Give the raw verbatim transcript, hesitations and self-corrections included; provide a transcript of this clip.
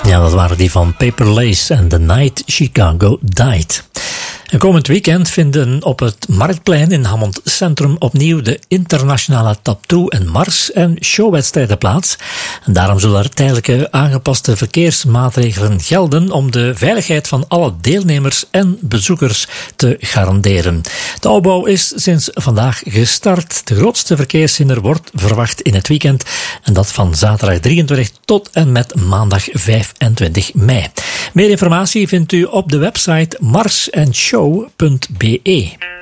Ja, dat waren die van Paper Lace en The Night Chicago Died. En komend weekend vinden op het Marktplein in Hammond Centrum opnieuw de internationale Taptoe en Mars en showwedstrijden plaats. En daarom zullen er tijdelijke aangepaste verkeersmaatregelen gelden om de veiligheid van alle deelnemers en bezoekers te garanderen. De opbouw is sinds vandaag gestart. De grootste verkeershinder wordt verwacht in het weekend en dat van zaterdag drieëntwintig tot en met maandag vijfentwintig mei. Meer informatie vindt u op de website mars en show punt b e.